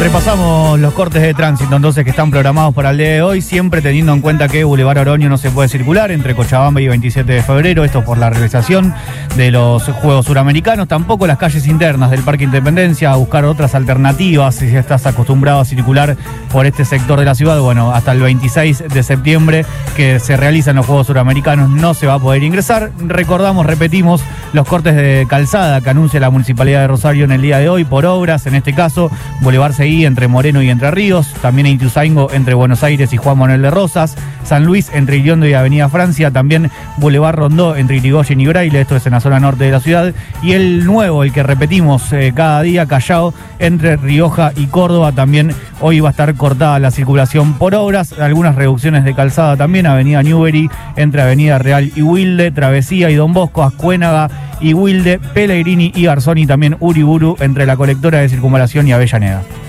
Repasamos los cortes de tránsito entonces que están programados para el día de hoy, siempre teniendo en cuenta que Boulevard Oroño no se puede circular entre Cochabamba y 27 de febrero, esto por la realización de los Juegos Suramericanos, tampoco las calles internas del Parque Independencia, a buscar otras alternativas si estás acostumbrado a circular por este sector de la ciudad. Bueno, hasta el 26 de septiembre que se realizan los Juegos Suramericanos no se va a poder ingresar. Recordamos, repetimos, los cortes de calzada que anuncia la Municipalidad de Rosario en el día de hoy por obras, en este caso Boulevard Seguí entre Moreno y Entre Ríos, también Ituzaingó entre Buenos Aires y Juan Manuel de Rosas, San Luis entre Iriondo y Avenida Francia, también Boulevard Rondó entre Irigoyen y Braille, esto es en la zona norte de la ciudad, y el nuevo, el que repetimos cada día, Callao entre Rioja y Córdoba, también hoy va a estar cortada la circulación por obras, algunas reducciones de calzada también, Avenida Newbery entre Avenida Real y Wilde, Travesía y Don Bosco, Ascuénaga y Wilde, Pellegrini y Garzón, y también Uriburu entre la colectora de Circunvalación y Avellaneda.